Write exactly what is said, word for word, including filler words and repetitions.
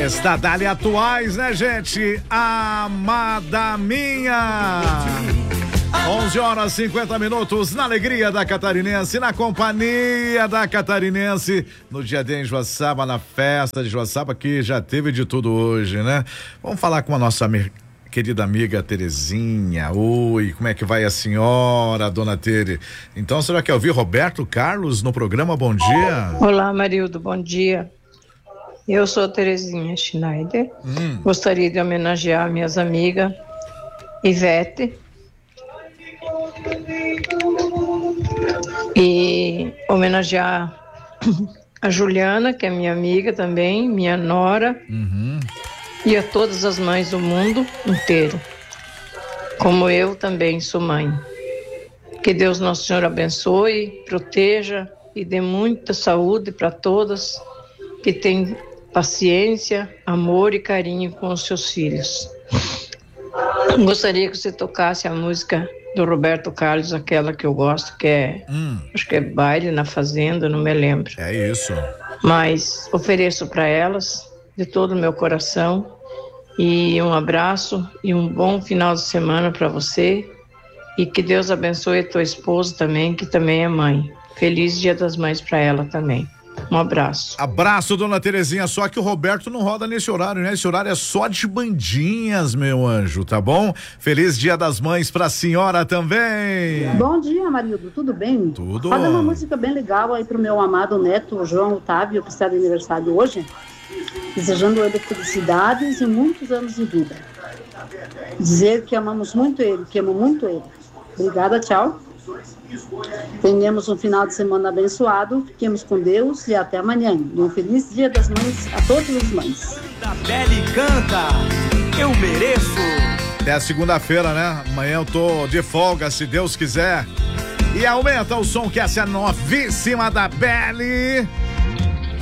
Estadale Atuais, né, gente? Amada minha. onze horas e cinquenta minutos, na alegria da Catarinense, na companhia da Catarinense, no dia D em Joaçaba, na festa de Joaçaba, que já teve de tudo hoje, né? Vamos falar com a nossa querida amiga Terezinha. Oi, como é que vai a senhora, dona Tere? Então, a senhora quer ouvir Roberto Carlos no programa Bom Dia? Olá, Marildo, bom dia. Eu sou a Terezinha Schneider. Hum. Gostaria de homenagear minhas amigas Ivete e homenagear a Juliana, que é minha amiga também, minha nora, uhum. E a todas as mães do mundo inteiro, como eu também sou mãe. Que Deus Nosso Senhor abençoe, proteja e dê muita saúde para todas que têm paciência, amor e carinho com os seus filhos. Gostaria que você tocasse a música do Roberto Carlos, aquela que eu gosto, que é, hum. acho que é Baile na Fazenda, não me lembro. É isso. Mas ofereço para elas, de todo o meu coração, e um abraço e um bom final de semana para você, e que Deus abençoe a tua esposa também, que também é mãe. Feliz Dia das Mães para ela também. Um abraço. Abraço, dona Terezinha. Só que o Roberto não roda nesse horário, né? Esse horário é só de bandinhas, meu anjo, tá bom? Feliz Dia das Mães pra senhora também. Bom dia, Marildo. Tudo bem? Tudo. Roda uma música bem legal aí pro meu amado neto, João Otávio, que está de aniversário hoje. Desejando ele felicidades e muitos anos de vida. Dizer que amamos muito ele, que amo muito ele. Obrigada, tchau. Tenhamos um final de semana abençoado, fiquemos com Deus e até amanhã. Um feliz Dia das Mães a todas as mães. Da Beli canta, eu mereço. É segunda-feira, né? Amanhã eu tô de folga, se Deus quiser. E aumenta o som, que essa é a novíssima da Beli.